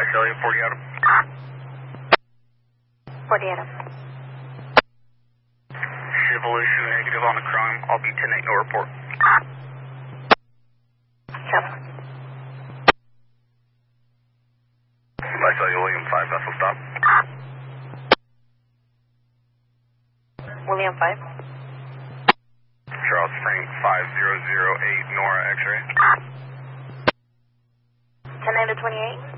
Elliot, 40 Adam. 40 Adam. Civil issue negative on the crime. I'll be 10-8, no report. Copy. I saw you, William 5, vessel stop. William 5. Charles Frank 5008, Nora X-ray. 10-9 to 28.